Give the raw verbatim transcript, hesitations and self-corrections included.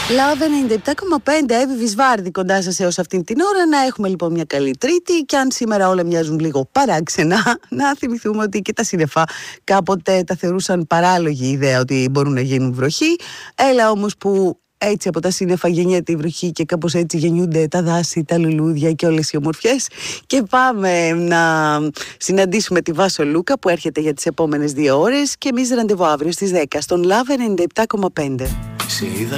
Λαβ ενενήντα επτά κόμμα πέντε, Εύη Βυσβάρδη κοντά σας έως αυτήν την ώρα. Να έχουμε λοιπόν μια καλή Τρίτη. Και αν σήμερα όλα μοιάζουν λίγο παράξενα, να θυμηθούμε ότι και τα σύννεφα κάποτε τα θεωρούσαν παράλογη ιδέα ότι μπορούν να γίνουν βροχή. Έλα όμως που έτσι από τα σύννεφα γεννιέται η βροχή και κάπως έτσι γεννιούνται τα δάση, τα λουλούδια και όλες οι ομορφιές. Και πάμε να συναντήσουμε τη Βάσο Λούκα που έρχεται για τις επόμενες δύο ώρες. Και εμείς ραντεβού αύριο στις δέκα στον Λαβ ενενήντα επτά κόμμα πέντε.